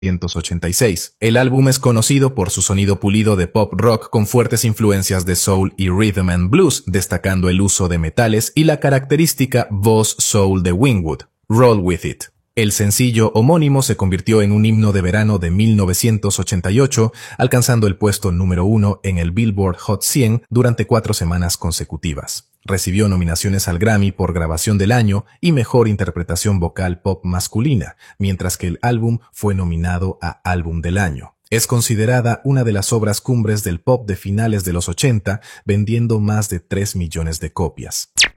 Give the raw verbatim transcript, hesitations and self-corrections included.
mil novecientos ochenta y seis. El álbum es conocido por su sonido pulido de pop rock con fuertes influencias de soul y rhythm and blues, destacando el uso de metales y la característica voz soul de Winwood, Roll With It. El sencillo homónimo se convirtió en un himno de verano de mil novecientos ochenta y ocho, alcanzando el puesto número uno en el Billboard Hot cien durante cuatro semanas consecutivas. Recibió nominaciones al Grammy por Grabación del Año y Mejor Interpretación Vocal Pop Masculina, mientras que el álbum fue nominado a Álbum del Año. Es considerada una de las obras cumbres del pop de finales de los ochenta, vendiendo más de tres millones de copias.